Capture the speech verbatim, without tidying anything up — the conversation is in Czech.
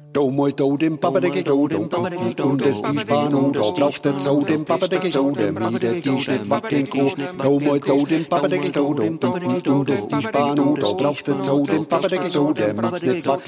Do moi do dem Papadeckel do do und es die Spano do brauchst du so dem Papadeckel do dem wieder die Schnitt wackeln ko do moi do dem Papadeckel do do und es die Spano do brauchst du so dem Papadeckel do dem Schnitt wackeln